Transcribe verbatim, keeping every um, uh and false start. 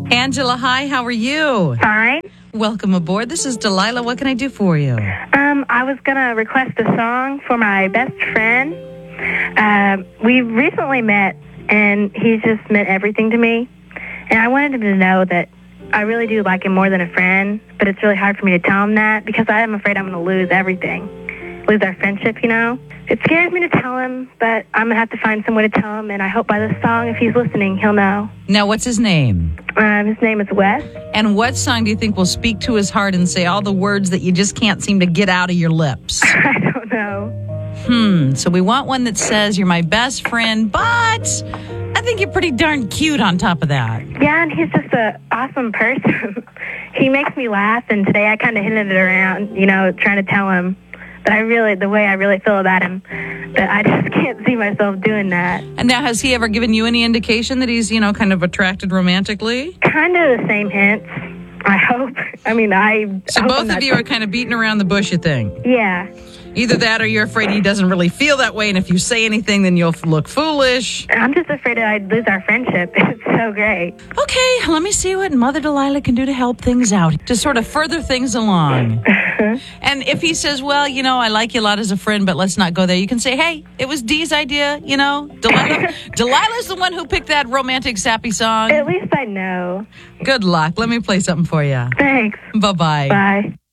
Angela, hi, how are you? Fine. Welcome aboard. This is Delilah. What can I do for you? Um, I was going to request a song for my best friend. Uh, we recently met, and he's just meant everything to me. And I wanted him to know that I really do like him more than a friend, but it's really hard for me to tell him that because I am afraid I'm going to lose everything, lose our friendship, you know? It scares me to tell him, but I'm going to have to find some way to tell him, and I hope by this song, if he's listening, he'll know. Now, what's his name? Um, his name is Wes. And what song do you think will speak to his heart and say all the words that you just can't seem to get out of your lips? I don't know. Hmm, so we want one that says you're my best friend, but I think you're pretty darn cute on top of that. Yeah, and he's just an awesome person. He makes me laugh, and today I kind of hinted it around, you know, trying to tell him that I really, the way I really feel about him, that I just can't see myself doing that. And now, has he ever given you any indication that he's, you know, kind of attracted romantically? Kind of the same hints, I hope. I mean, I... So hope both of you are kind of beating around the bush, you think? Yeah. Either that or you're afraid he doesn't really feel that way, and if you say anything, then you'll look foolish. I'm just afraid that I'd lose our friendship. It's so great. Okay, let me see what Mother Delilah can do to help things out, to sort of further things along. And if he says, well, you know, I like you a lot as a friend, but let's not go there, you can say, hey, it was Dee's idea, you know? Delilah, Delilah's the one who picked that romantic, sappy song. At least I know. Good luck. Let me play something for you. Thanks. Bye-bye. Bye.